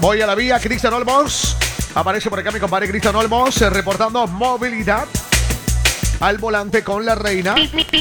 Voy a la vía, Cristian Olmos. Aparece por acá mi compadre Cristian Olmos, reportando movilidad al volante con la Reina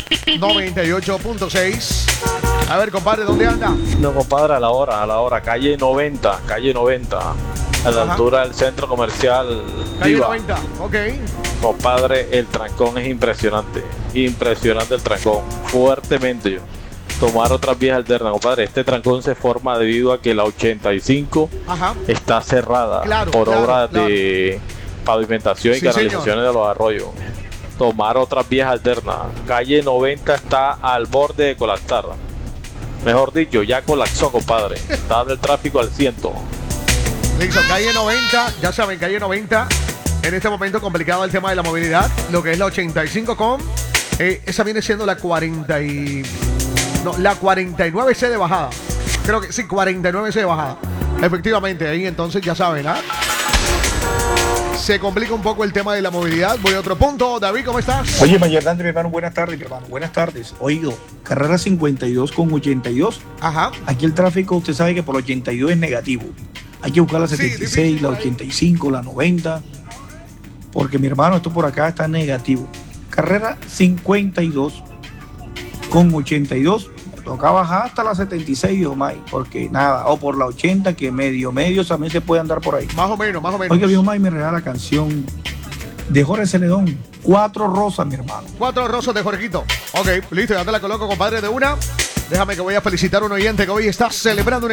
98.6. A ver, compadre, ¿dónde anda? No, compadre, a la hora, calle 90, a la altura del centro comercial Calle Viva. 90, ok. Compadre, el trancón es impresionante el trancón, fuertemente yo. Tomar otras vías alternas, compadre. Este trancón se forma debido a que la 85 Ajá. está cerrada por obras de pavimentación y Sí, canalizaciones señor. de los arroyos. Tomar otras vías alternas. Calle 90 está al borde de colapsar. Mejor dicho, ya colapsó, compadre. Está del tráfico al 100. Listo, calle 90, ya saben, calle 90. En este momento complicado el tema de la movilidad. Lo que es la 85 con... esa viene siendo la 40 y... No, la 49C de bajada. Creo que sí, 49C de bajada. Efectivamente, ahí entonces ya saben, ¿ah? Se complica un poco el tema de la movilidad. Voy a otro punto. David, ¿cómo estás? Oye, Mayerlán, mi hermano, buenas tardes, mi hermano, buenas tardes. Oído, carrera 52 con 82. Ajá. Aquí el tráfico, usted sabe que por 82 es negativo. Hay que buscar la Sí, 76, difícil la por ahí. 85, la 90. Porque, mi hermano, esto por acá está negativo. Carrera 52 con 82. Toca bajar hasta la 76, Omay, porque nada, o por la 80, que medio también se puede andar por ahí. Más o menos, más o menos. Oiga, mi Omay me regala la canción de Jorge Celedón, Cuatro Rosas, mi hermano. 4 rosas de Jorgito. Ok, listo, ya te la coloco, compadre, de una. Déjame que voy a felicitar a un oyente que hoy está celebrando un